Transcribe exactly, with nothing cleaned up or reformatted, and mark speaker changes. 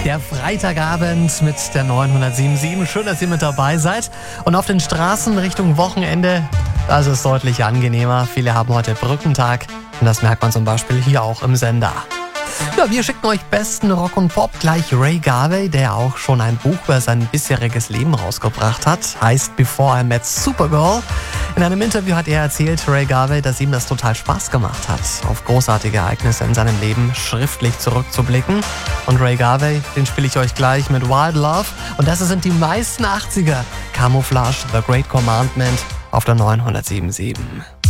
Speaker 1: Der Freitagabend mit der neunhundertsieben. Schön, dass ihr mit dabei seid. Und auf den Straßen Richtung Wochenende, das ist deutlich angenehmer. Viele haben heute Brückentag und das merkt man zum Beispiel hier auch im Sender. Ja, wir schicken euch besten Rock und Pop. Gleich Ray Garvey, der auch schon ein Buch über sein bisheriges Leben rausgebracht hat. Heißt Before I Met Supergirl. In einem Interview hat er erzählt, Ray Garvey, dass ihm das total Spaß gemacht hat, auf großartige Ereignisse in seinem Leben schriftlich zurückzublicken. Und Ray Garvey, den spiele ich euch gleich mit Wild Love. Und das sind die meisten achtziger. Camouflage, The Great Commandment auf der neunhundertsieben Komma sieben.